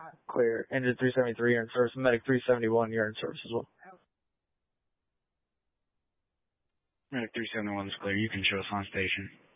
Clear. Engine 373, you're in service. Medic 371, you're in service as well. Medic 371 is clear. You can show us on station.